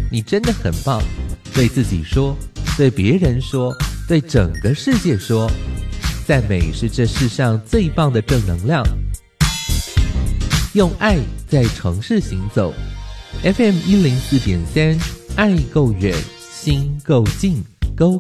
你真的很棒，对自己说，对别人说，对整个世界说，赞美是这世上最棒的正能量。用爱在城市行走， FM 104.3，爱够远，心够近。